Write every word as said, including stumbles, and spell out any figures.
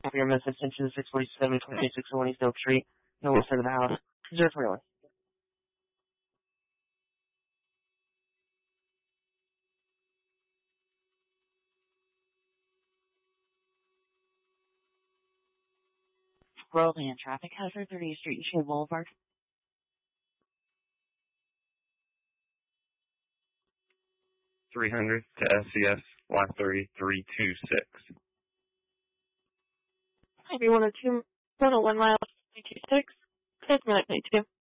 your message extension six forty-seven, twenty-six oh one East Oak Street. No one said of the house. Zero three one. Royal Van Traffic Hazard, thirtieth Street and Shea Boulevard. three hundred to S C S Y three three two six. Maybe one oh two, one oh one miles, two two six. Take minute, two.